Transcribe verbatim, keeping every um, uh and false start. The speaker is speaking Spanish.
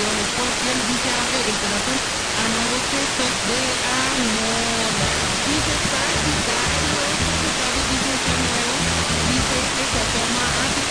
canciones, porque el viaje es un nuevo gesto de amor.